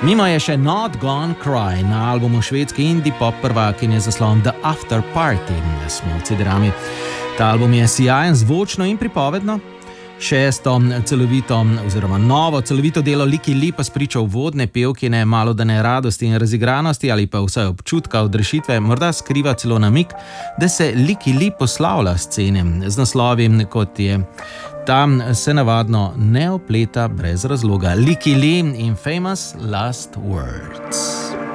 Mimo je še Not Gone Cry na albumu švedske indie pop prvakinje z naslovom The After Party. Smo v CD-rami. Ta album je sijajen zvočno in pripovedno. Šesto celovito oziroma novo celovito delo Licky Lee pa spriča uvodne pevkine malodane radosti in razigranosti ali pa vsaj občutka odrešitve, morda skriva celo namig, da se Licky Lee poslavlja scene z naslovi, kot je tam se navadno ne opleta brez razloga. Licky Lee in Famous Last Words.